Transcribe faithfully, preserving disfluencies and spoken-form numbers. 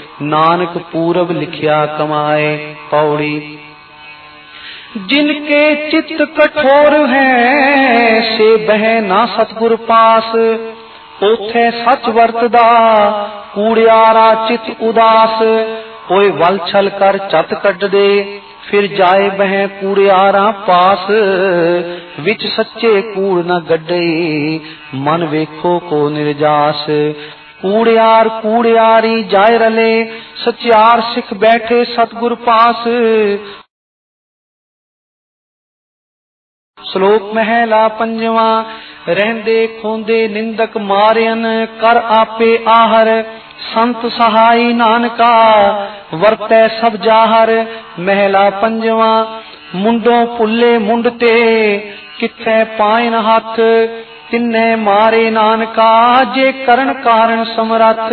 नानक पूरब लिखिया कमाए। पौड़ी। जिनके चित्त कठोर है से बह ना सतगुर पास, ओथे सच वरतदा कूड़ियारा चित उदास। कोई वल छल कर चत कट दे फिर जाए बह कूड़ियारा पास। विच सच्चे कूड़ न गड्डे मन वेखो को निर्जास। कूड़ियार कूड़ियारी जाए रले सचियार सिख बैठे सतगुर पास। श्लोक महला पंजवा। रहंदे खोंदे निंदक मारियन कर आपे आहर। संत सहाई नानका वरतै सब जाहर। महला पंजवा। मुंडों पुल्ले मुंडते किथे पायन हथ। तिन्ने मारे नानका जे करण कारण समरथ।